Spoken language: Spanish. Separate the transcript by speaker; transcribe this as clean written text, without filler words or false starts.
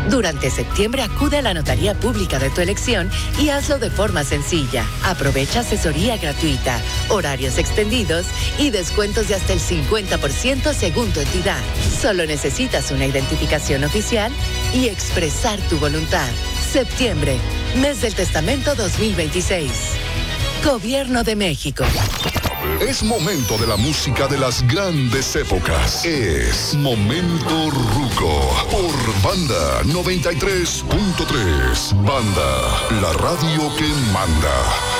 Speaker 1: Durante septiembre acude a la notaría pública de tu elección y hazlo de forma sencilla. Aprovecha asesoría gratuita, horarios extendidos y descuentos de hasta el 50% según tu entidad. Solo necesitas una identificación oficial y expresar tu voluntad. Septiembre, mes del testamento 2026. Gobierno de México.
Speaker 2: Es momento de la música de las grandes épocas. Es Momento Ruco por Banda 93.3. Banda, la radio que manda.